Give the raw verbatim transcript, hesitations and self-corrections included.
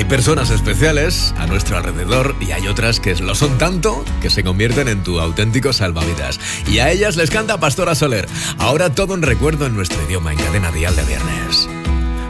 Hay personas especiales a nuestro alrededor y hay otras que lo son tanto que se convierten en tu auténtico salvavidas. Y a ellas les canta Pastora Soler. Ahora todo un recuerdo en nuestro idioma en Cadena Dial de viernes.